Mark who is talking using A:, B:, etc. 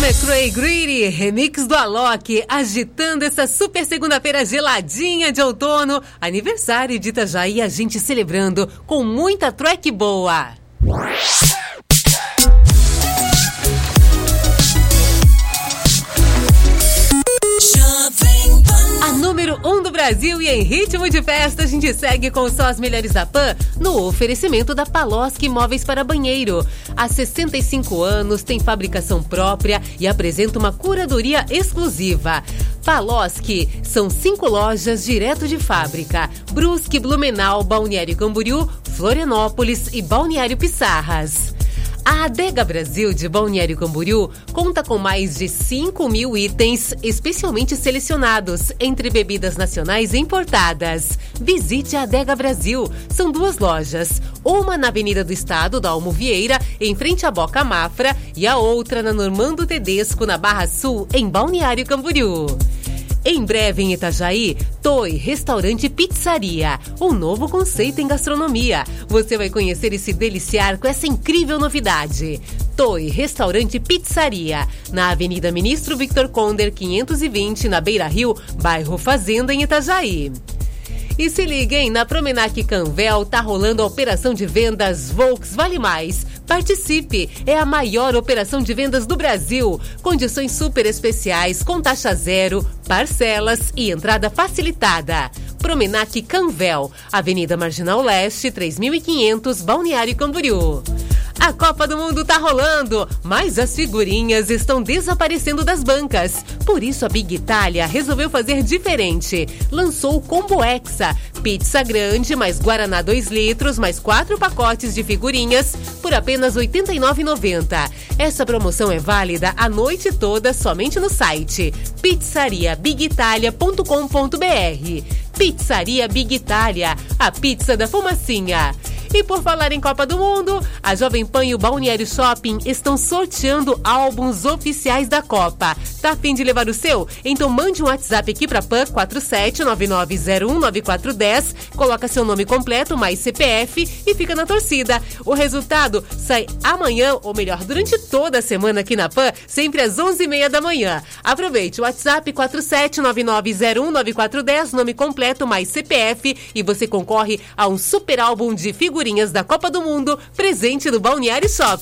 A: McRae Greedy, remix do Alok, agitando essa super segunda-feira geladinha de outono, aniversário de Itajaí, a gente celebrando com muita track boa. A número 1 do Brasil e em ritmo de festa, a gente segue com só as melhores da Pan no oferecimento da Paloski Móveis para Banheiro. Há 65 anos, tem fabricação própria e apresenta uma curadoria exclusiva. Paloski, são 5 lojas direto de fábrica: Brusque, Blumenau, Balneário Camboriú, Florianópolis e Balneário Pissarras. A Adega Brasil de Balneário Camboriú conta com mais de 5.000 itens especialmente selecionados entre bebidas nacionais e importadas. Visite a Adega Brasil. São 2 lojas, uma na Avenida do Estado, da Almo Vieira, em frente à Boca Mafra, e a outra na Normando Tedesco, na Barra Sul, em Balneário Camboriú. Em breve em Itajaí, Toi Restaurante Pizzaria, um novo conceito em gastronomia. Você vai conhecer e se deliciar com essa incrível novidade. Toi Restaurante Pizzaria, na Avenida Ministro Victor Conder, 520, na Beira Rio, bairro Fazenda, em Itajaí. E se liguem, na Promenac Canvel tá rolando a operação de vendas Volks Vale Mais. Participe! É a maior operação de vendas do Brasil. Condições super especiais, com taxa zero, parcelas e entrada facilitada. Promenac Canvel, Avenida Marginal Leste, 3500, Balneário Camboriú. A Copa do Mundo tá rolando, mas as figurinhas estão desaparecendo das bancas. Por isso a Big Itália resolveu fazer diferente. Lançou o Combo Hexa, pizza grande, mais Guaraná 2 litros, mais 4 pacotes de figurinhas, por apenas R$ 89,90. Essa promoção é válida a noite toda somente no site pizzariabigitalia.com.br. Pizzaria Big Itália, a pizza da fumacinha. E por falar em Copa do Mundo, a Jovem Pan e o Balneário Shopping estão sorteando álbuns oficiais da Copa. Tá a fim de levar o seu? Então mande um WhatsApp aqui para Pan 4799019410, coloca seu nome completo, mais CPF e fica na torcida. O resultado sai amanhã, ou melhor, durante toda a semana aqui na Pan, sempre às 11h30 da manhã. Aproveite o WhatsApp 4799019410, nome completo, mais CPF, e você concorre a um super álbum de figurinhas da Copa do Mundo, presente no Balneário Shopping.